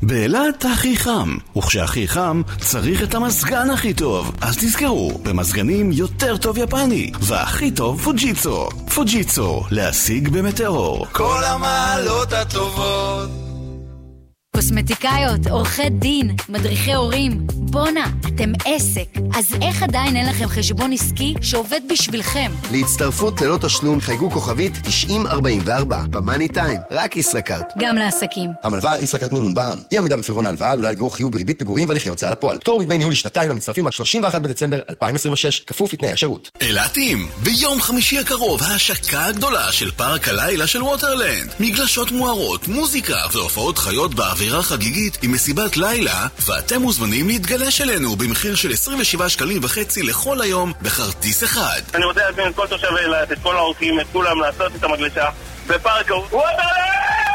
באילת הכי חם, וכשהכי חם צריך את המזגן הכי טוב. אז תזכרו, במזגנים יותר טוב יפני, והכי טוב פוג'יצו. פוג'יצו, להשיג במטאור. כל המעלות הטובות. קוסמטיקאיות, עורכי דין, מדריכי הורים. בונה, אתם עסק. אז איך עדיין אין לכם חשבון עסקי שעובד בשבילכם? להצטרפות ללא תשלום חייגו כוכבית 9044 במאני טיים, רק ישראכרט. גם לעסקים. המלווה ישראכרט מימון בע"מ. אי עמידה בפירעון ההלוואה עלולה לגרור חיוב בריבית פיגורים והליכי הוצאה לפועל. פטור מדמי ניהול לשנתיים למצטרפים עד 31 בדצמבר 2026, כפוף לתנאי השירות. אילתים, ביום חמישי הקרוב ההשקה הגדולה של פארק הלילה של ווטרלנד. מגלשות מוארות, מוזיקה והופעות חיות באווירה חגיגית עם מסיבת לילה, ואתם מוזמנים להתגלש אלינו במחיר של 27.5 שקלים לכל היום בכרטיס אחד. אני רוצה להזמין את כל תושבי אילת, את כל האורחים, את כולם לעשות את המגלשה בפארק ווטרלנד!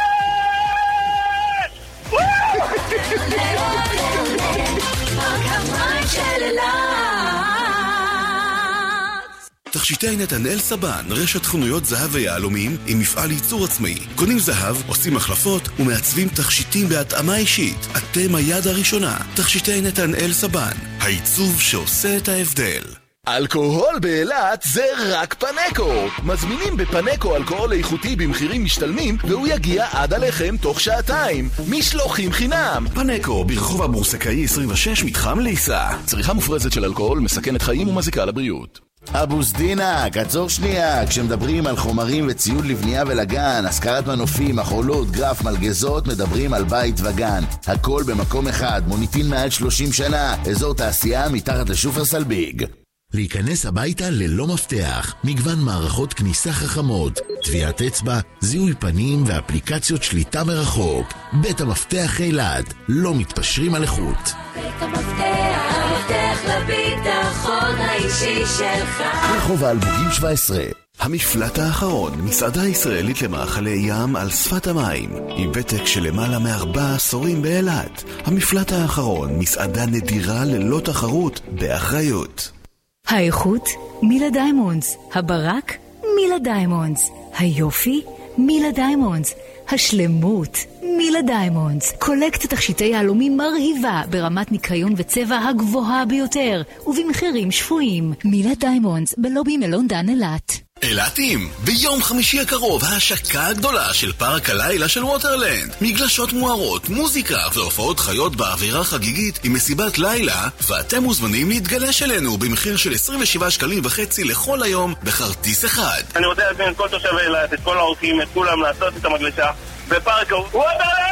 תכשיטי נתנאל סבן, רשת חנויות זהב ויהלומים עם מפעל ייצור עצמאי. קונים זהב, עושים החלפות ומעצבים תכשיטים בהתאמה אישית. אתם היד הראשונה. תכשיטי נתנאל סבן, העיצוב שעושה את ההבדל. אלכוהול באילת זה רק פנקו. מזמינים בפנקו אלכוהול איכותי במחירים משתלמים, והוא יגיע עד עליכם תוך שעתיים. משלוחים חינם. פנקו ברחוב הבורסקאי 26 מתחם ליסה. צריכה מופרזת של אלכוהול מסכנת חיים ומזיקה לבריאות. אבו סדינה, קצור שנייה. כשמדברים על חומרים וציוד לבנייה ולגן, השכרת מנופים, מחולות, גרף, מלגזות, מדברים על בית וגן. הכל במקום אחד, מוניטין מעל 30 שנה, אזור תעשייה מתחת לשופרסל ביג. להיכנס הביתה ללא מפתח, מגוון מערכות כניסה חכמות, טביעת אצבע, זיהוי פנים ואפליקציות שליטה מרחוק. בית המפתח אילת, לא מתפשרים על איכות. בית המפתח, המפתח לביטחון האישי שלך. רחוב האלמוגים 17. המפלט האחרון, מסעדה ישראלית למאכלי ים על שפת המים, עם ותק של למעלה מ4 עשורים באילת. המפלט האחרון, מסעדה נדירה ללא תחרות, באחריות. האיכות, מילה דיימונדס. הברק, מילה דיימונדס. היופי, מילה דיימונדס. השלמות, מילה דיימונדס. קולקט תכשיטי יהלומים מרהיבה ברמת ניקיון וצבע הגבוהה ביותר ובמחירים שפויים. מילה דיימונדס בלובי מלון דן אילת. אילתים, ביום חמישי הקרוב ההשקה הגדולה של פארק הלילה של ווטרלנד. מגלשות מוארות, מוזיקה והופעות חיות באווירה חגיגית עם מסיבת לילה, ואתם מוזמנים להתגלש אלינו במחיר של 27.5 שקלים לכל היום בכרטיס אחד. אני רוצה להזמין את כל תושבי אילת, את כל האורחים, את כולם לעשות את המגלשה בפארק ווטרלנד!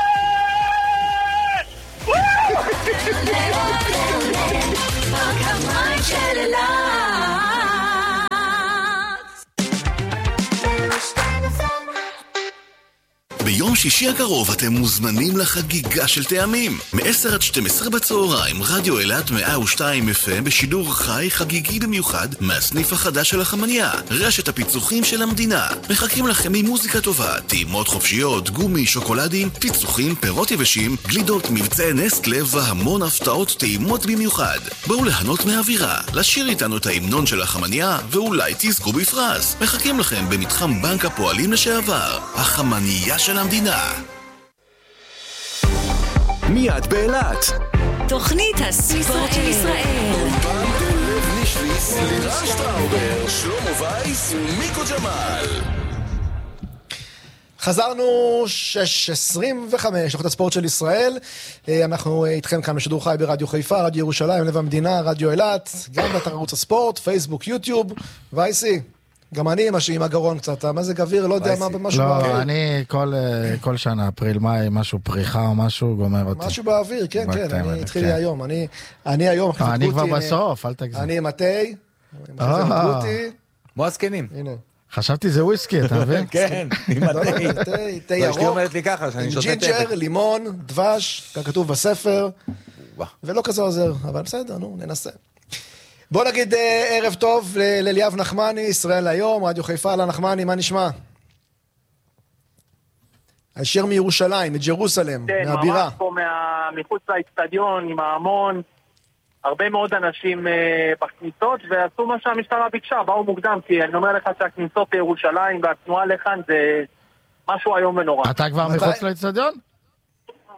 פארק המים של אילת. ביום שישי הקרוב אתם מוזמנים לחגיגה של טעמים. מ-10 עד 12 בצהריים, רדיו אילת 102 FM בשידור חי חגיגי במיוחד מהסניף החדש של החמניה, רשת הפיצוחים של המדינה. מחכים לכם עם מוזיקה טובה, טעימות חופשיות, גומי, שוקולדים, פיצוחים, פירות יבשים, גלידות, מבצעי נסטלה והמון הפתעות טעימות במיוחד. בואו ליהנות מהאווירה, לשיר איתנו את ההמנון של החמניה ואולי תזכו בפרס. מחכים לכם במתחם בנק הפועלים לשעבר, החמניה של המדינה. מיד באילת. תוכנית הספורט של ישראל. לבני שוויץ, לירן שטראובר, שלמה וייס ומיקו ג'מאל. חזרנו 6:25, תוכנית הספורט של ישראל. אנחנו איתכם כאן בשידור חי ברדיו חיפה, רדיו ירושלים, לב המדינה, רדיו אילת, גם באתר ערוץ הספורט, פייסבוק, יוטיוב. וייסי, גם אני עם הגרון קצת, מה זה גביר, לא יודע מה במשהו באוויר. לא, אני כל שנה, אפריל, מאי, משהו פריחה או משהו, גומר אותי. משהו באוויר, כן, אני התחיל לי היום. אני היום, אני כבר בסוף, אל תגזים. אני עם התי, כמו הזקנים. הנה. חשבתי זה וויסקי, אתה מבין? כן, עם התי. תי ירוק, אומרת לי ככה, שאני שותה ג'ינג'ר, לימון, דבש, כך כתוב בספר, ולא כזה עוזר, אבל בסדר, נו, ננסה. בוא נגיד ערב טוב לאליאב נחמני, ישראל היום, רדיו חיפה. על נחמני, מה נשמע? הישר מירושלים, מג'רוסלם, מהבירה. כן, ממש פה מחוץ לאצטדיון, עם ההמון, הרבה מאוד אנשים בכניסות, ועשו מה שהמשטרה ביקשה, באו מוקדם, כי אני אומר לך שהכניסות לירושלים והתנועה לכאן זה משהו היום ונורא. אתה כבר מחוץ לאצטדיון?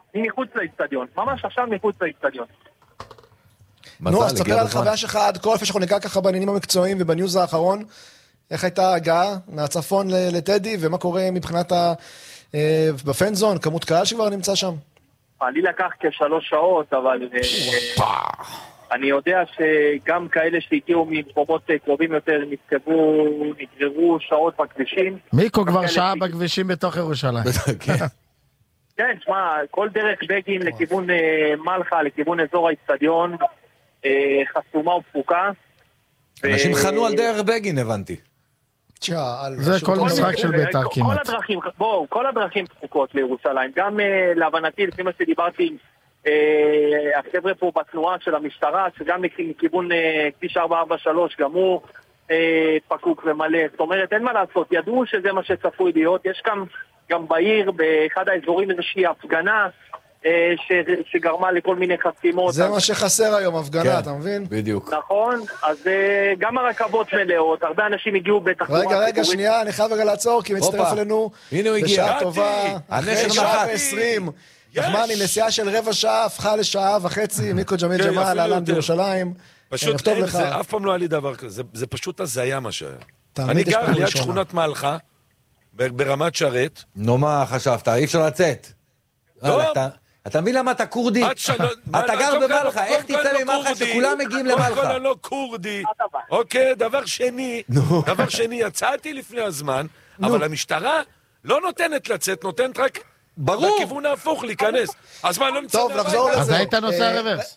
מחוץ לאצטדיון, ממש עכשיו מחוץ לאצטדיון. נו, אז תספר על חוויה שלך עד כה, לפני שאנחנו ניגע ככה בעניינים המקצועיים ובניוז האחרון, איך הייתה ההגעה מהצפון לטדי, ומה קורה מבחינת בפנזון, כמות קהל שכבר נמצא שם? לי לקח כ3 שעות, אבל אני יודע שגם כאלה שהגיעו ממקומות קרובים יותר נגררו שעות בכבישים. מיקו כבר שעה בכבישים בתוך ירושלים. כן, שמע, כל דרך בגין לכיוון מלכה, לכיוון אזור האצטדיון, חסומה ופוקה. אנשים חנו על דרך בגין, הבנתי. זה כל משחק של בית"ר כמעט. כל הדרכים פקוקות לירושלים. גם להבנתי, לפי מה שדיברתי עם החבר'ה פה בתנועה של המשטרה, שגם מכיוון כביש 443, גם הוא פקוק ומלא. זאת אומרת, אין מה לעשות, ידעו שזה מה שצפוי להיות. יש גם בעיר, באחד האזורים איזושהי הפגנה, שגרמה לכל מיני חסימות. זה מה שחסר היום, הפגנה, אתה מבין? בדיוק. נכון, אז גם הרכבות מלאות, הרבה אנשים הגיעו בתחבורה. רגע, שנייה, אני חייב רגע לעצור, כי מצטרף אלינו בשעה טובה, אחרי שעה ו20. נחמני, נסיעה של רבע שעה, הפכה לשעה וחצי, מיקו ג'מיל ג'מאל, אהלן בירושלים. פשוט אין, אף פעם לא היה לי דבר כזה, זה פשוט הזיה מה שהיה. אני גר ליד שכונת מלכה, ברמת שרת. נו, מה חשבת? אי אפשר לצאת. אתה מבין למה אתה קורדי? אתה גר במלכה, איך תצא ממלכה שכולם מגיעים למלכה? קודם כל אני לא קורדי. אוקיי, דבר שני, יצאתי לפני הזמן, אבל המשטרה לא נותנת לצאת, נותנת רק בכיוון ההפוך להיכנס. אז מה, לא נצא טוב, לחזור לזה. אז היית נוסע רוורס.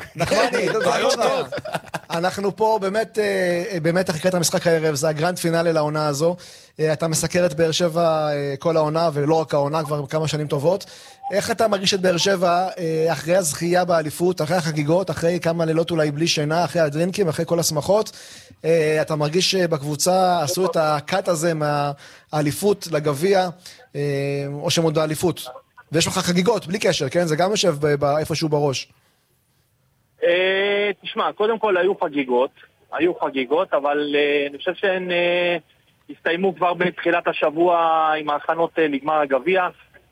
אנחנו פה באמת אחרי המשחק הערב, זה הגרנד פינאלי לעונה הזו. אתה מסקר את באר שבע כל העונה, ולא רק העונה, כבר כמה שנים טובות. איך אתה מרגיש את באר שבע אחרי הזכייה באליפות, אחרי החגיגות, אחרי כמה לילות אולי בלי שינה, אחרי הדרינקים, אחרי כל השמחות? אתה מרגיש שבקבוצה עשו את הקאט הזה מהאליפות לגביע, או שהם עוד באליפות? ויש לך חגיגות, בלי קשר, כן? זה גם יושב איפשהו בראש. תשמע, קודם כל היו חגיגות, אבל אני חושב שהן הסתיימו כבר בתחילת השבוע עם ההכנות לגמר הגביע.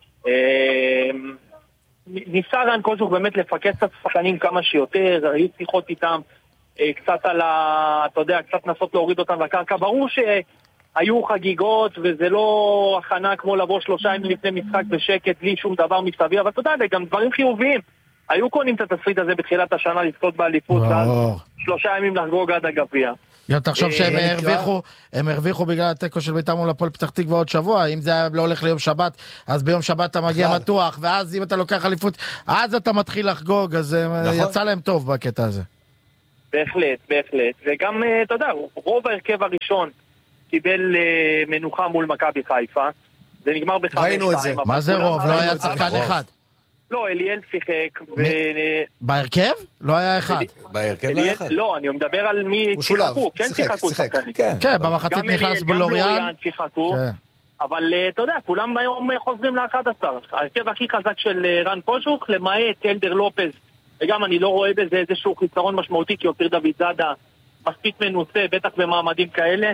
ניסה רן קוז'וק באמת לפקס את השחקנים כמה שיותר, היו שיחות איתם קצת אתה יודע, קצת נסות להוריד אותם לקרקע. ברור שהיו חגיגות וזה לא הכנה כמו לבוא 3 ימים לפני משחק בשקט בלי שום דבר מסביב, אבל אתה יודע, גם דברים חיוביים. היו קונים את התסריט הזה בתחילת השנה לזכות באליפות, ואז 3 ימים לחגוג עד הגביע. תחשוב שהם הרוויחו בגלל התיקו של בית"ר מול הפועל פתח תקווה עוד שבוע. אם זה לא הולך ליום שבת, אז ביום שבת אתה מגיע בטוח, ואז אם אתה לוקח אליפות, אז אתה מתחיל לחגוג, אז יצא להם טוב בקטע הזה. בהחלט. וגם, אתה יודע, רוב ההרכב הראשון קיבל מנוחה מול מכבי חיפה. זה נגמר ב-5-2. ראינו את זה. מה זה רוב? לא היה שחקן אחד. לא, אליאל שיחק. בהרכב? לא היה אחד. בהרכב לא היה אחד? לא, אני מדבר על מי שיחקו. כן שיחקו שחקנים. כן, במחצית נכנס בלוריאן. גם לוריאן שיחקו. אבל אתה יודע, כולם היום חוזרים ל-11. ההרכב הכי חזק של רן קוז'וק, למעט אלדר לופז. וגם אני לא רואה בזה איזשהו חיסרון משמעותי, כי אופיר דוד זאדה מספיק מנוסה, בטח במעמדים כאלה.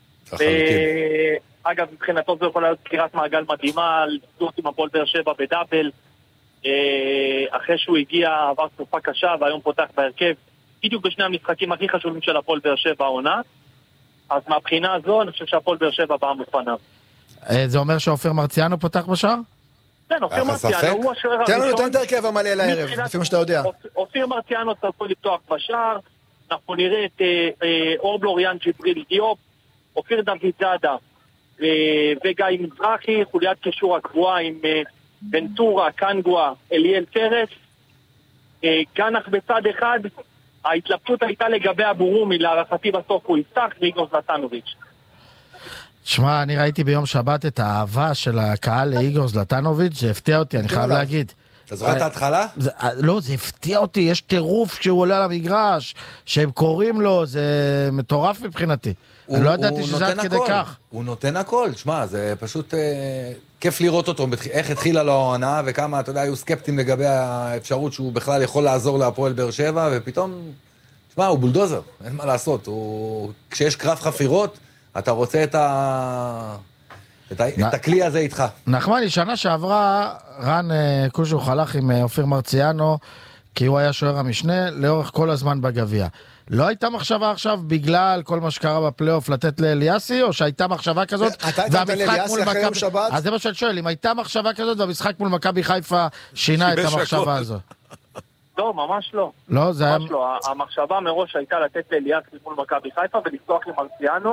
אגב, מבחינתו זה יכול להיות סקירת מעגל מדהימה, לזכות עם הפועל באר שבע בדאבל. אחרי שהוא הגיע, עבר תקופה קשה, והיום פותח בהרכב, בדיוק בשני המשחקים הכי חשובים של הפועל באר שבע העונה. אז מהבחינה הזו, אני חושב שהפועל באר שבע באה מפניו. זה אומר שאופיר מרציאנו פותח בשער? כן, אופיר מרציאנו הוא השוער הראשון. תן לנו את הרכב המלא לערב, לפי מה שאתה יודע. אופיר מרציאנו צפוי לפתוח בשער, אנחנו נראה את אור בלוריאן ג'יבריל דיופ, אופיר דוד זאדה וגיא מזרחי, חוליית קישור הקבועה עם בנטורה, קנגואה, אליאל פרץ, גנח בצד אחד. ההתלבטות הייתה לגבי אבורומי, להערכתי בסוף הוא יפתח, ואיגור זלטנוביץ'. שמע, אני ראיתי ביום שבת את האהבה של הקהל לאיגור זלטנוביץ', זה הפתיע אותי, אני חייב להגיד. אתה זוכר את ההתחלה? לא, זה הפתיע אותי, יש טירוף כשהוא עולה למגרש, שהם קוראים לו, זה מטורף מבחינתי. אני לא ידעתי שזה עד כדי כך. הוא נותן הכל, שמע, זה פשוט כיף לראות אותו, איך התחילה לו העונה, וכמה, אתה יודע, היו סקפטים לגבי האפשרות שהוא בכלל יכול לעזור להפועל באר שבע, ופתאום, שמע, הוא בולדוזר, אין מה לעשות. כשיש קרב חפירות, אתה רוצה את הכלי הזה איתך. נחמני, שנה שעברה רן קוז'וך הלך עם אופיר מרציאנו, כי הוא היה שוער המשנה לאורך כל הזמן בגביע. לא הייתה מחשבה עכשיו בגלל כל מה שקרה בפלייאוף לתת לאליאסי, או שהייתה מחשבה כזאת והמשחק מול מכבי שבת? אז זה מה שאני שואל, אם הייתה מחשבה כזאת והמשחק מול מכבי חיפה שינה את המחשבה הזו. לא, ממש לא. לא, זה היה... ממש לא. המחשבה מראש הייתה לתת לאליאסי מול מכבי חיפה ולפתוח למרציאנו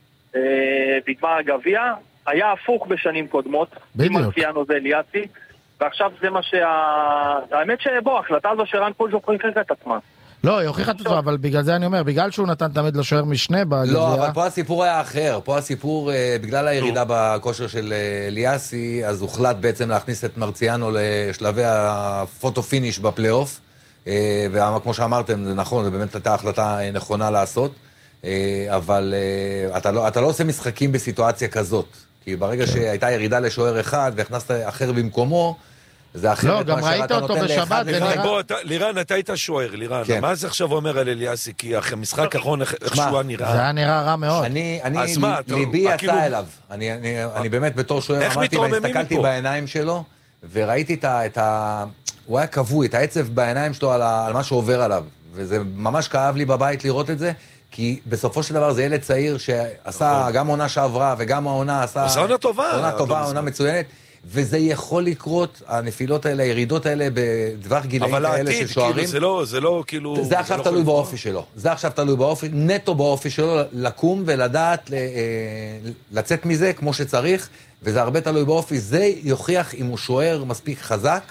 בגמר הגביע. היה הפוך בשנים קודמות. בדיוק. מרציאנו זה אליאסי, ועכשיו זה מה האמת שבו, ההחלטה הזו שרן קוז'וך הוכיחה את עצמה. לא, היא הוכיחה את עצמה, אבל בגלל זה אני אומר, בגלל שהוא נתן תמיד לשוער משנה בגביע. לא, אבל פה הסיפור היה אחר. פה הסיפור, בגלל הירידה בכושר של אליאסי, אז הוחלט בעצם להכניס את מרציאנו לשלבי הפוטו פיניש בפלייאוף, וכמו שאמרתם, זה נכון, זה באמת הייתה החלטה נכונה לעשות, אבל אתה לא עושה משחקים בסיטואציה כזאת, כי ברגע שהייתה ירידה לשוער אחד והכנסת אחר במקומו, זה אחרת. לא, גם ראית אותו בשבת. לירן, אתה היית שוער, לירן. מה זה עכשיו אומר על אליאסי? כי המשחק האחרון, איך שהוא נראה. זה היה נראה רע מאוד. ליבי יצא אליו. אני באמת בתור שוער אמרתי, והסתכלתי בעיניים שלו, וראיתי את הוא היה כבוי, את העצב בעיניים שלו על מה שעובר עליו. וזה ממש כאב לי בבית לראות את זה, כי בסופו של דבר זה ילד צעיר שעשה גם עונה שעברה וגם העונה עשה... עונה טובה. עונה טובה, עונה מצוינת. וזה יכול לקרות, הנפילות האלה, הירידות האלה, בדבר גילאים כאלה של שוערים. אבל העתיד, זה לא כאילו... זה עכשיו תלוי באופי שלו. זה עכשיו תלוי באופי, נטו באופי שלו, לקום ולדעת לצאת מזה כמו שצריך, וזה הרבה תלוי באופי. זה יוכיח אם הוא שוער מספיק חזק.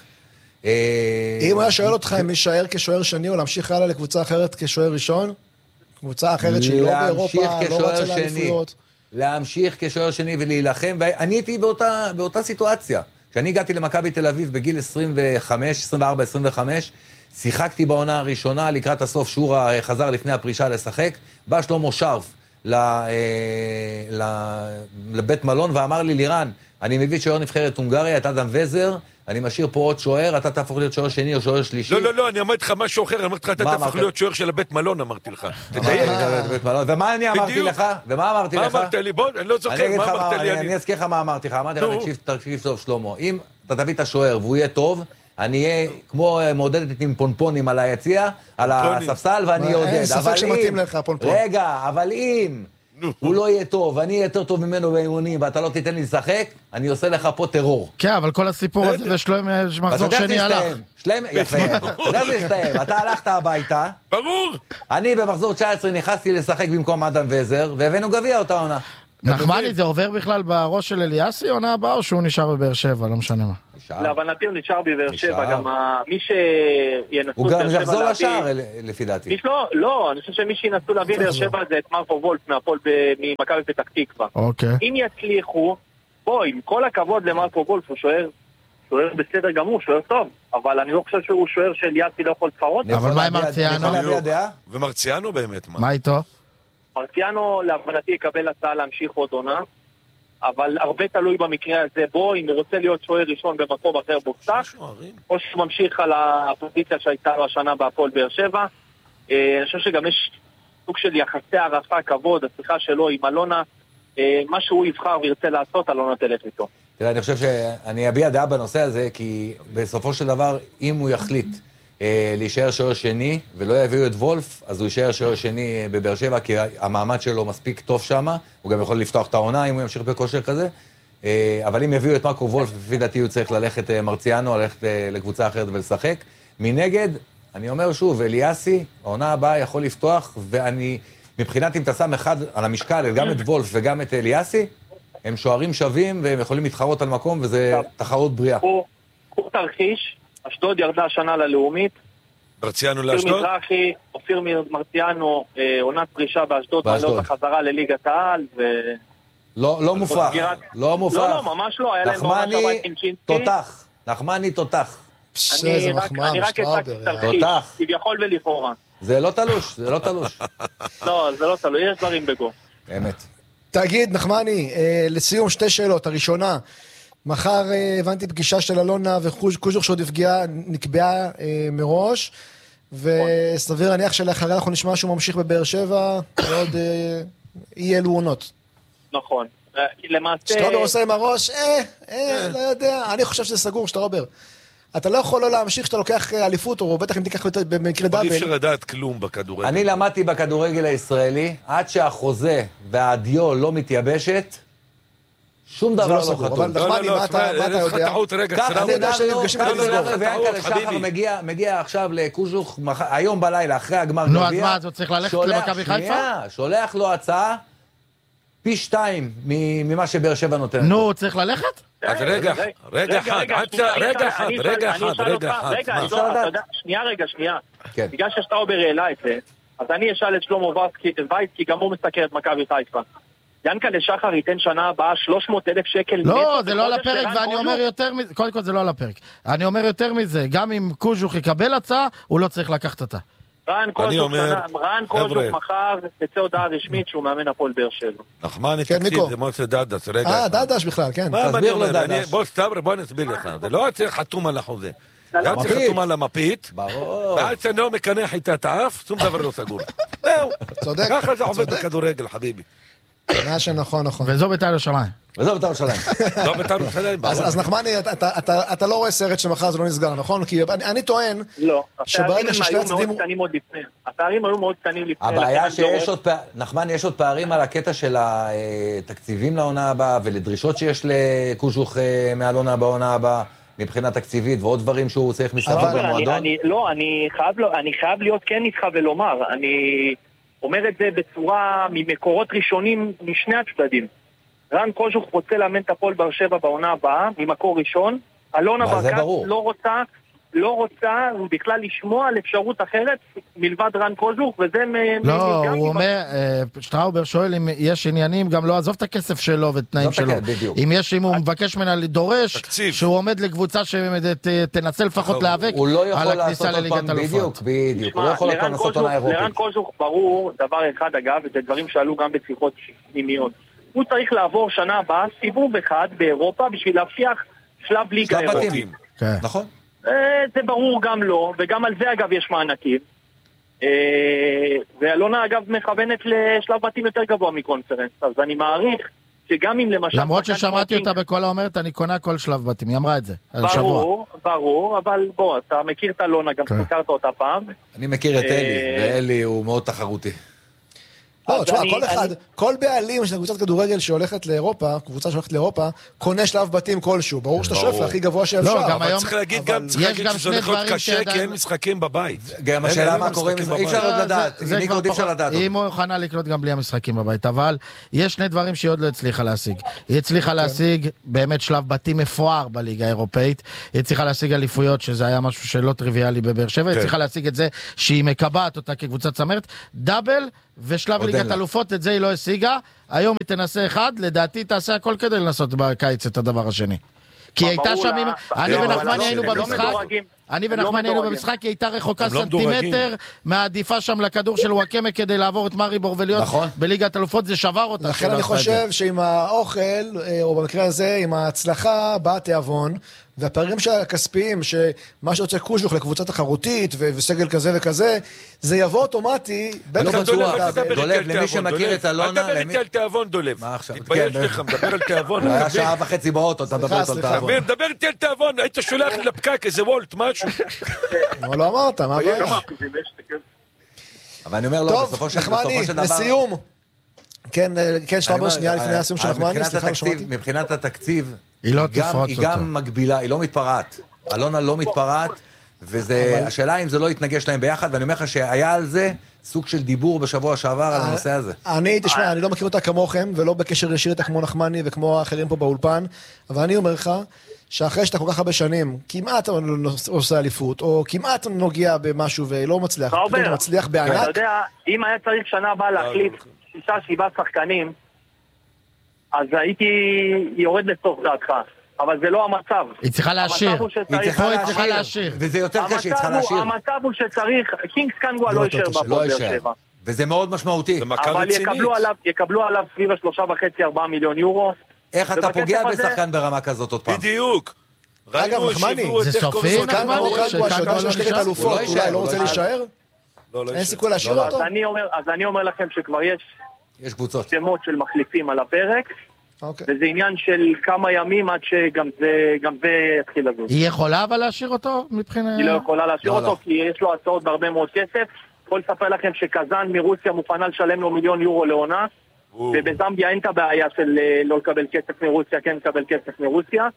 אם הוא היה שואל אותך אם להישאר כשוער שני, או להמשיך הלאה לקבוצה אחרת כשוער ראשון? קבוצה אחרת שהיא לא באירופה, לא רצה לאליפויות. להמשיך כשוער שני ולהילחם, ואני הייתי באותה סיטואציה. כשאני הגעתי למכבי תל אביב בגיל 25, 24, 25, שיחקתי בעונה הראשונה, לקראת הסוף שורה חזר לפני הפרישה לשחק, בא שלמה שרף לבית מלון ואמר לי, לירן, אני מביא שוער נבחרת הונגריה, את אדם וזר, אני משאיר פה עוד שוער, אתה תהפוך להיות שוער שני או שוער שלישי. לא, אני אמרתי לך משהו אחר, אמרתי לך, אתה תהפוך להיות שוער של הבית מלון, אמרתי לך. ומה אני אמרתי לך? ומה אמרתי לך? מה אמרת לי? בוא, אני לא זוכר, מה אמרת לי? אני אזכיר לך מה אמרתי לך, אמרתי לך, תקשיב טוב שלמה, אם אתה תביא את השוער והוא יהיה טוב, אני אהיה כמו מעודדת עם פונפונים על היציע, על הספסל, ואני עודד. אין ספק שמתאים לך הפונפון. רגע, אבל אם הוא לא יהיה טוב, ואני אהיה יותר טוב ממנו באימונים, ואתה לא תיתן לי לשחק, אני עושה לך פה טרור. כן, אבל כל הסיפור הזה, ושלום מחזור שני הלך. יפה, אתה יודע זה הסתיים. אתה הלכת הביתה. ברור. אני במחזור 19 נכנסתי לשחק במקום אדם וזר, והבאנו גביע אותה עונה. נחמני, זה עובר בכלל בראש של אליאסי עונה הבאה, או שהוא נשאר בבאר שבע, לא משנה מה? להבנתי הוא נשאר בבאר שבע, גם מי שינסו הוא גם יחזור לשער, לפי דעתי. לא, אני חושב שמי שינסו להביא באר שבע זה את מרקו וולף ממכבי פתח תקווה. אם יצליחו, עם כל הכבוד למרקו וולף, הוא שוער בסדר גמור, שוער טוב, אבל אני לא חושב שהוא שוער של יאסי לא יכול לפרות. אבל מה עם מרציאנו? ומרציאנו באמת, מה איתו? מרציאנו להבנתי יקבל הצעה להמשיך עוד עונה, אבל הרבה תלוי במקרה הזה בו, אם הוא רוצה להיות שוער ראשון במקום אחר בוקסח, או שהוא ממשיך על הפוזיציה שהייתה לו השנה בהפועל באר שבע. אני חושב שגם יש סוג של יחסי הערכה, כבוד, השיחה שלו עם אלונה, מה שהוא יבחר וירצה לעשות, אלונה תלך איתו. תראה, אני חושב שאני אביע דעה בנושא הזה, כי בסופו של דבר, אם הוא יחליט להישאר שוער שני, ולא יביאו את וולף, אז הוא יישאר שוער שני בבאר שבע, כי המעמד שלו מספיק טוב שם, הוא גם יכול לפתוח את העונה אם הוא ימשיך בכושר כזה, אבל אם יביאו את מרקו וולף, לפי דעתי הוא צריך ללכת מרציאנו, ללכת לקבוצה אחרת ולשחק. מנגד, אני אומר שוב, אליאסי, העונה הבאה יכול לפתוח, ואני, מבחינת אם אתה שם אחד על המשקל, גם את וולף וגם את אליאסי, הם שוערים שווים, והם יכולים להתחרות על מקום, וזה תחרות בריאה. הוא תרחיש, אשדוד ירדה השנה ללאומית. מרציאנו לאשדוד? אופיר מזרחי, אופיר מרציאנו, עונת פרישה באשדוד, מעלות החזרה לליגת העל, לא מופרך, לא מופרך. לא, ממש לא, היה להם בעונה שבת עם צ'ינסקי. נחמני תותח. אני רק הצגתי תרחיש, כביכול ולכאורה. זה לא תלוש. לא, זה לא תלוש, יש דברים בגו. באמת. תגיד, נחמני, לסיום שתי שאלות. הראשונה, מחר הבנתי פגישה של אלונה וקוז'וך שעוד נקבעה מראש, וסביר להניח שלאחריה אנחנו נשמע שהוא ממשיך בבאר שבע, ועוד אי אלו עונות. נכון. למעשה... שטרובר עושה עם הראש, לא יודע, אני חושב שזה סגור, שטרובר. אתה לא יכול לא להמשיך שאתה לוקח אליפות, או בטח אם תיקח במקרה דאבל. אי אפשר לדעת כלום בכדורגל. אני למדתי בכדורגל הישראלי, עד שהחוזה והדיו לא מתייבשת, שום דבר לא חתום. אבל נחמני, מה אתה יודע? אני יודע שנפגשים את שחר מגיע עכשיו לקוז'וך, היום בלילה, אחרי הגמר גביע. נו, אז מה, אז הוא צריך ללכת למכבי חיפה? שולח לו הצעה פי 2 ממה שבאר שבע נותנת. נו, הוא צריך ללכת? אז רגע אחד. שנייה. בגלל ששטראובר העלה את זה, אז אני אשאל את שלמה וייס, כי גם הוא מסתכל את מכבי חיפה. ינקלה שחר ייתן שנה הבאה 300,000 שקל. לא, זה לא על הפרק, ואני אומר יותר מזה, קודם כל זה לא על הפרק. אני אומר יותר מזה, גם אם קוז'וך יקבל הצעה, הוא לא צריך לקחת אותה. רן קוז'וך מחר תצא הודעה רשמית שהוא מאמן הפועל באר שבע. נחמני תקציב, זה מוצא דדש, רגע. דדש בכלל, כן. תסביר לו דדש. בוא נסביר לך, זה לא צריך חתום על החוזה. זה צריך חתום על המפית, ואז שאני לא מקנח איתה את האף, שום דבר לא סגור. זהו, ככה זה עובד בכדורגל, חביבי. מה שנכון. וזו בית"ר ירושלים. אז נחמני, אתה לא רואה סרט שמחר זה לא נסגר, נכון? כי אני טוען שברגע ששתי הצדדים... הפערים היו מאוד קטנים לפני. הבעיה שיש עוד נחמני, יש עוד פערים על הקטע של התקציבים לעונה הבאה, ולדרישות שיש לקוז'וך מהעונה בעונה הבאה, מבחינה תקציבית, ועוד דברים שהוא צריך מסביב במועדון. לא, אני חייב להיות כן איתך ולומר, אני אומר את זה בצורה ממקורות ראשונים משני הצדדים. רן קוז'וך רוצה לאמן את הפועל באר שבע בעונה הבאה, ממקור ראשון. אלונה ברקת לא רוצה בכלל לשמוע על אפשרות אחרת מלבד רן קוז'וך, וזה... לא, הוא אומר, שטראובר שואל אם יש עניינים, גם לא עזוב את הכסף שלו ותנאים שלו. אם הוא מבקש ממנה לדורש, שהוא עומד לקבוצה שתנסה לפחות להיאבק על הכניסה לליגת אלופות. בדיוק. הוא לא יכול לעשות עונה אירופית. לרן קוז'וך ברור דבר אחד אגב, וזה דברים שעלו גם בשיחות פנימיות. הוא צריך לעבור שנה הבאה סיבוב אחד באירופה בשביל להבטיח שלב ליגה אירופית. נכון. זה ברור גם לא, וגם על זה אגב יש מענקים. ואלונה אגב מכוונת לשלב בתים יותר גבוה מקונפרנס, אז אני מעריך שגם אם למשל... למרות ששמעתי אותה בכל האומרת, אני קונה כל שלב בתים, היא אמרה את זה. ברור, אבל בוא, אתה מכיר את אלונה, גם הכרת אותה פעם. אני מכיר את אלי, ואלי הוא מאוד תחרותי. לא, תשמע, כל בעלים של קבוצת כדורגל שהולכת לאירופה, קבוצה שהולכת לאירופה, קונה שלב בתים כלשהו. ברור שאתה שואף להכי גבוה שאפשר. אבל צריך להגיד שזה הולך להיות קשה, כי אין משחקים בבית. גם השאלה מה קורה, אי אפשר עוד לדעת. אי אפשר לדעת. היא מוכנה לקנות גם בלי המשחקים בבית, אבל יש שני דברים שהיא עוד לא הצליחה להשיג. היא הצליחה להשיג באמת שלב בתים מפואר בליגה האירופאית. היא הצליחה להשיג אליפויות, שזה היה משהו שלא טריוויאלי בבאר שבע. היא הצליחה להשיג את זה שהיא מקבעת אותה כקבוצת צמרת. דאבל ושלב ליגת אלופות, את זה היא לא השיגה. היום היא תנסה אחד, לדעתי תעשה הכל כדי לנסות בקיץ את הדבר השני. כי היא הייתה שם, אני ונחמני היינו במשחק, היא הייתה רחוקה סנטימטר מהעדיפה שם לכדור של וואקמה כדי לעבור את מריבור ולהיות בליגת אלופות, זה שבר אותה. לכן אני חושב שעם האוכל, או במקרה הזה, עם ההצלחה באה תיאבון, והפערים הכספיים, שמה שיוצא קוז'וך לקבוצה תחרותית, וסגל כזה וכזה, זה יבוא אוטומטי. לא בטוח, דולב, למי שמכיר את אלונה... אל תדבר על תיאבון, דולב. מה עכשיו? תתבייש לך, מדבר על תיאבון. היה שעה וחצי באוטו, אתה מדבר על תיאבון. מדבר על תיאבון, היית שולח לפקק איזה וולט, משהו. אבל לא אמרת, מה הבעיה? אבל אני אומר לו, בסופו של דבר... טוב, נחמני, לסיום. כן, שטראובר, שנייה לפני הסיום של נחמני, סליחה, שמעתי. מבחינת התקציב, היא גם מגבילה, היא לא מתפרעת. אלונה לא מתפרעת, והשאלה אם זה לא יתנגש להם ביחד, ואני אומר לך שהיה על זה סוג של דיבור בשבוע שעבר על הנושא הזה. תשמע, אני לא מכיר אותה כמוכם, ולא בקשר ישיר איתה כמו נחמני וכמו האחרים פה באולפן, אבל אני אומר לך, שאחרי שאתה כל כך הרבה שנים, כמעט עושה אליפות, או כמעט נוגע במשהו ולא מצליח, פתאום אתה מצליח בענק. אתה יודע, אם היה צריך שנה הבאה להחליף 6-7 שחקנים, אז הייתי יורד לסוף דעתך. אבל זה לא המצב. היא צריכה להשאיר. היא צריכה להשאיר. וזה יותר קשה, היא צריכה להשאיר. המצב הוא שצריך, קינגס קנגואה לא יישאר בפועל באר שבע. וזה מאוד משמעותי. אבל יקבלו עליו סביב 3.5-4 מיליון יורו. איך אתה פוגע בשחקן ברמה כזאת עוד פעם? בדיוק. אגב, נחמני, זה סופי? אולי לא רוצה להישאר? אין סיכוי להשאיר אותו? אז אני אומר לכם שכבר יש קבוצות. שמות של מחליפים על הפרק. וזה עניין של כמה ימים עד שגם זה יתחיל לזוז. היא יכולה אבל להשאיר אותו מבחינה... היא לא יכולה להשאיר אותו, כי יש לו הצעות בהרבה מאוד כסף. יכול לספר לכם שקזן מרוסיה מוכנה לשלם לו 1,000,000 יורו לעונה, ובזמביה אין את הבעיה של לא לקבל כסף מרוסיה, כן לקבל כסף מרוסיה.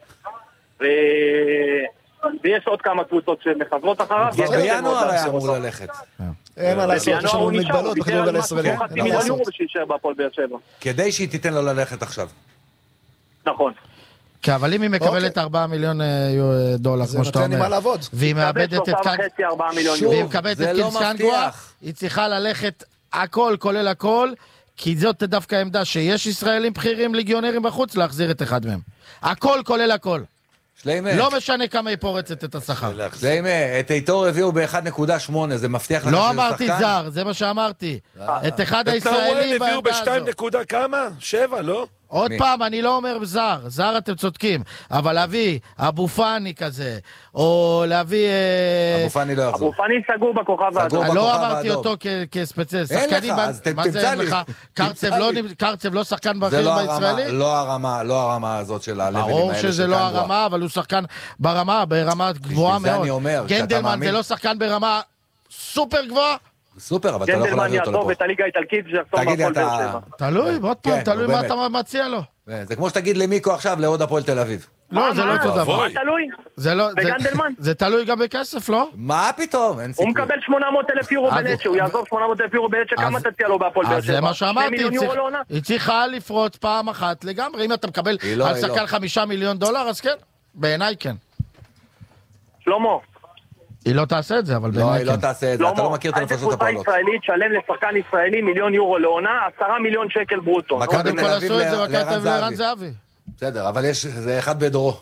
ויש עוד כמה קבוצות שמחזרות אחריו. בינואר היה אמור ללכת. אין מה לעשות, יש לנו מגבלות בכדורגל הישראלי. 1,000,000 יורו שישאר בהפועל באר שבע. כדי שהיא תיתן לו ללכת עכשיו. נכון. כן, אבל אם היא מקבלת 4 מיליון דולר, כמו שאתה אומר. זה נותן לי מה לעבוד. והיא מאבדת את והיא מקבלת את קינסנגווה, היא צריכה ללכת הכל, כולל הכל, כי זאת דווקא העמדה שיש ישראלים בכירים ליגיונרים בחוץ, להחזיר את אחד מהם. הכל, כולל הכל. לא משנה כמה היא פורצת את השכר. את איתור הביאו ב-1.8, זה מבטיח לך לא אמרתי זר, זה מה שאמרתי. את אחד הישראלים הביאו ב-2 כמה? 7, לא? עוד פעם, אני לא אומר זר, זר אתם צודקים, אבל להביא אבו פאני כזה, או להביא... אבו פאני לא יחזור. אבו פאני סגור בכוכב האדום. לא אמרתי אותו כספציפי. אין לך, אז תמצא לי. קרצב לא שחקן בכיר בישראלי? לא הרמה הזאת של הלבלים האלה. ברור שזה לא הרמה, אבל הוא שחקן ברמה גבוהה מאוד. גנדלמן זה לא שחקן ברמה סופר גבוהה? סופר, אבל אתה לא יכול להביא אותו לפה. יעזוב את הליגה האיטלקית שיחתום בהפועל באר שבע. תלוי, עוד פעם, תלוי מה אתה מציע לו. זה כמו שתגיד למיקו עכשיו לעוד הפועל תל אביב. לא, זה לא אותו דבר. תלוי? בגנדלמן? זה תלוי גם בכסף, לא? מה פתאום? הוא מקבל 800,000 יורו בלצ'ה, הוא יעזוב 800,000 יורו בלצ'ה, כמה תציע לו בהפועל באר שבע? זה מה שאמרתי, היא צריכה לפרוץ פעם אחת לגמרי, אם אתה מקבל על שחקן 5 מיליון דולר, אז כן, בעיניי כן. שלמה. היא לא תעשה את זה, אבל לא, היא לא תעשה את זה, אתה לא מכיר את הנפשות הפועלות. ישראלית שלם לשחקן ישראלי 1,000,000 יורו לעונה, 10 מיליון שקל ברוטו. קודם כל עשו את זה, מכבי לערן זהבי. בסדר, אבל זה אחד בדורו.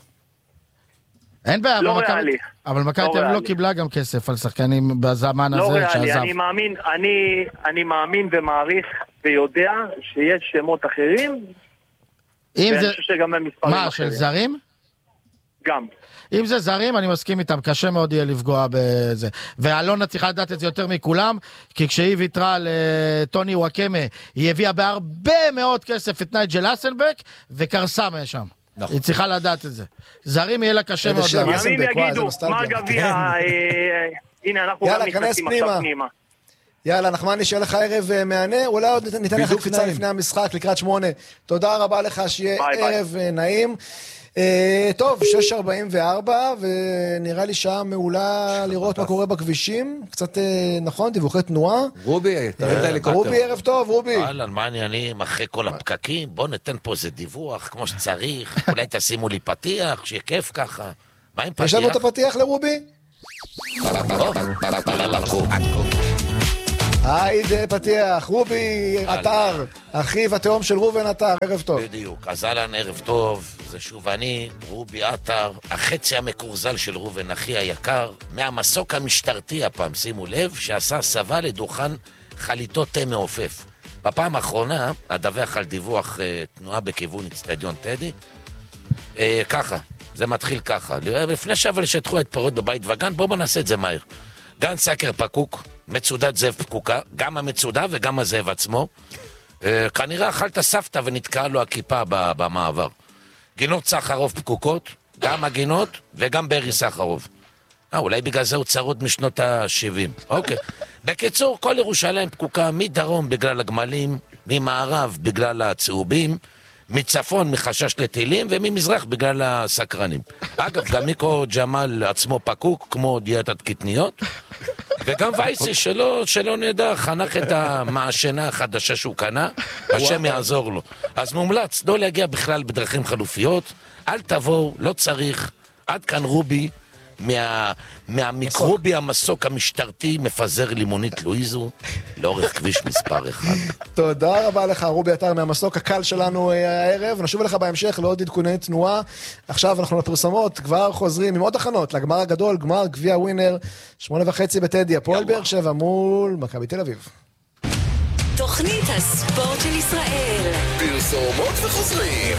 אין בעיה, לא ריאלי. אבל מכבי תל אביב לא קיבלה גם כסף על שחקנים בזמן הזה שעזב. לא ריאלי, אני מאמין ומעריך ויודע שיש שמות אחרים, ואני חושב שגם הם מספרים אחרים. מה, של זרים? גם. אם זה זרים, אני מסכים איתם, קשה מאוד יהיה לפגוע בזה. ואלונה צריכה לדעת את זה יותר מכולם, כי כשהיא ויתרה לטוני וואקמה, היא הביאה בהרבה מאוד כסף את נייג'ל אסנבק, וקרסה משם. היא צריכה לדעת את זה. זרים יהיה לה קשה מאוד. ימים יגידו, מה גביע? הנה, אנחנו גם נכנסים עכשיו פנימה. יאללה, נחמן, נשאר לך ערב מהנה, אולי עוד ניתן לך קפיצה לפני המשחק, לקראת 8. תודה רבה לך, שיהיה ערב נעים. טוב, 6:44, ונראה לי שעה מעולה לראות מה קורה בכבישים. קצת, נכון, דיווחי תנועה. רובי, תראי את ההליקופטר. רובי, ערב טוב, רובי. אהלן, מה העניינים אחרי כל הפקקים? בוא ניתן פה איזה דיווח כמו שצריך. אולי תשימו לי פתיח, שיהיה כיף ככה. מה עם פתיח? יש לנו את הפתיח לרובי? היידה פתיח, רובי עטר, אחיו התאום של ראובן עטר, ערב טוב. בדיוק, אז אהלן, ערב טוב, זה שוב אני, רובי עטר, החצי המקורזל של ראובן, אחי היקר, מהמסוק המשטרתי הפעם, שימו לב, שעשה הסבה לדוכן חליטות תה מעופף. בפעם האחרונה, אדווח על דיווח תנועה בכיוון אצטדיון טדי, ככה, זה מתחיל ככה, לפני אבל שטחו ההתפרעות בבית וגן, בואו נעשה את זה מהר. גן סקר פקוק, מצודת זאב פקוקה, גם המצודה וגם הזאב עצמו. כנראה אכלת סבתא ונתקעה לו הכיפה במעבר. גינות סחרוב פקוקות, גם הגינות וגם ברי סחרוב. אולי בגלל זה הוא צרות משנות ה-70. אוקיי. בקיצור, כל ירושלים פקוקה מדרום בגלל הגמלים, ממערב בגלל הצהובים, מצפון מחשש לטילים וממזרח בגלל הסקרנים. אגב, גם מיקרו ג'מאל עצמו פקוק כמו דיאטת קטניות, וגם וייסי שלא נדע, חנך את המעשנה החדשה שהוא קנה, השם יעזור לו. אז מומלץ לא להגיע בכלל בדרכים חלופיות, אל תבואו, לא צריך, עד כאן רובי, מהמיקרובי המסוק המשטרתי מפזר לימונית לואיזו לאורך כביש מספר 1. תודה רבה לך רובי עטר מהמסוק הקל שלנו הערב, נשוב אליך בהמשך לעוד עדכוני תנועה. עכשיו אנחנו לפרסמות, כבר חוזרים עם עוד הכנות לגמר הגדול, גמר גביע ווינר 8:30 בטדי, הפועל באר שבע מול מכבי תל אביב. תוכנית הספורט של ישראל. פרסומות וחוזרים.